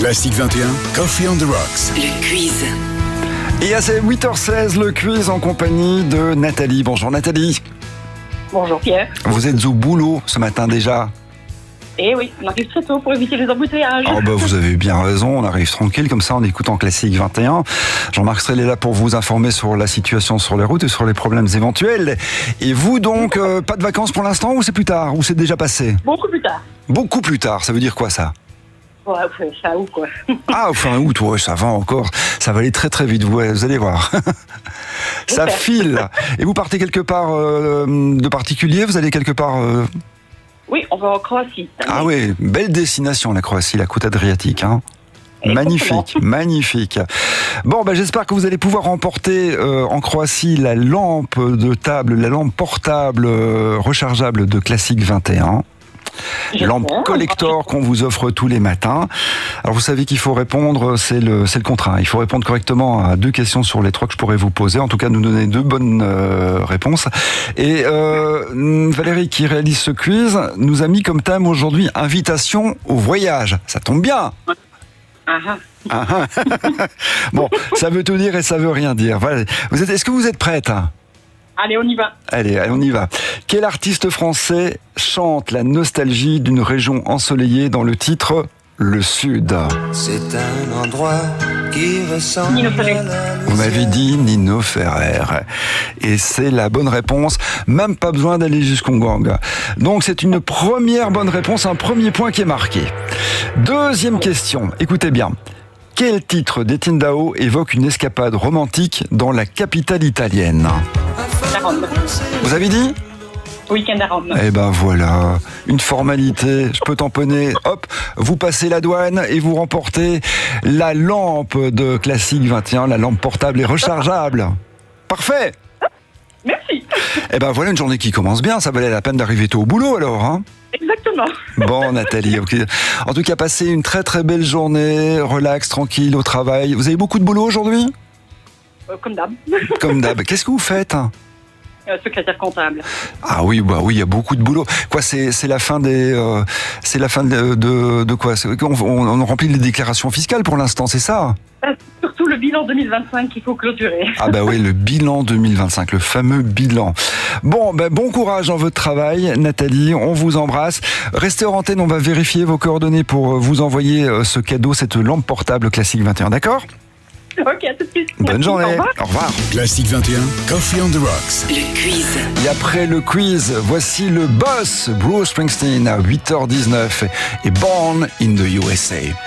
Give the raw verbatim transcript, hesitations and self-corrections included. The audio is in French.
Classic vingt et un, Coffee on the Rocks. Le quiz. Et à c'est huit heures seize, le quiz en compagnie de Nathalie. Bonjour Nathalie. Bonjour Pierre. Vous êtes au boulot ce matin déjà? Eh oui, on arrive très tôt pour éviter les embouteillages. Oh bah vous avez bien raison, on arrive tranquille comme ça en écoutant Classic vingt et un. Jean-Marc Strel est là pour vous informer sur la situation sur les routes et sur les problèmes éventuels. Et vous donc, euh, pas de vacances pour l'instant ou c'est plus tard? Ou c'est déjà passé? Beaucoup plus tard. Beaucoup plus tard, ça veut dire quoi ça? Ouais, ouais, ça ou quoi. Ah, fin août, ouais, ça va encore. Ça va aller très très vite, vous, vous allez voir. Ça file. Et vous partez quelque part euh, de particulier? Vous allez quelque part... Euh... Oui, on va en Croatie. Ah oui, belle destination la Croatie, la côte adriatique. Hein. Magnifique, magnifique. Bon, ben, j'espère que vous allez pouvoir remporter euh, en Croatie la lampe de table, la lampe portable euh, rechargeable de Classic vingt et un. Lampe collector qu'on vous offre tous les matins. Alors vous savez qu'il faut répondre, c'est le, c'est le contrat. Il faut répondre correctement à deux questions sur les trois que je pourrais vous poser. En tout cas, nous donner deux bonnes euh, réponses. Et euh, Valérie, qui réalise ce quiz, nous a mis comme thème aujourd'hui invitation au voyage. Ça tombe bien. Ah ah. Bon, ça veut tout dire et ça veut rien dire. Voilà. Vous êtes, est-ce que vous êtes prête? Allez, on y va. Allez, on y va. Quel artiste français chante la nostalgie d'une région ensoleillée dans le titre Le Sud? C'est un endroit qui ressemble Nino Ferrer. Vous m'avez dit Nino Ferrer. Et c'est la bonne réponse. Même pas besoin d'aller jusqu'au gang. Donc c'est une première bonne réponse, un premier point qui est marqué. Deuxième question, écoutez bien. Quel titre d'Étienne Dao évoque une escapade romantique dans la capitale italienne? La Rome. Vous avez dit? Week-end à Rome. Eh ben voilà, une formalité, je peux tamponner, hop, vous passez la douane et vous remportez la lampe de Classic vingt et un, la lampe portable et rechargeable. Parfait. Merci. Eh ben voilà une journée qui commence bien, ça valait la peine d'arriver tôt au boulot alors, hein? Exactement. Bon Nathalie, ok. En tout cas, passez une très très belle journée, relax, tranquille au travail. Vous avez beaucoup de boulot aujourd'hui? Euh, comme d'hab. Comme d'hab. Qu'est-ce que vous faites? Euh, secrétaire comptable. Ah oui, bah oui, il y a beaucoup de boulot. Quoi, c'est c'est la fin des, euh, c'est la fin de de, de quoi? On, on, on remplit les déclarations fiscales pour l'instant, c'est ça? Euh, surtout le bilan deux mille vingt-cinq qu'il faut clôturer. Ah bah oui, le bilan deux mille vingt-cinq, le fameux bilan. Bon, ben bon courage dans votre travail, Nathalie. On vous embrasse. Restez en antenne, on va vérifier vos coordonnées pour vous envoyer ce cadeau, cette lampe portable Classic vingt et un. D'accord? Ok, à tout de suite. Bonne Merci, journée. au revoir. Au revoir. Classic vingt et un, Coffee on the Rocks. Le quiz. Et après le quiz, voici le boss, Bruce Springsteen à huit heures dix-neuf et Born in the U S A.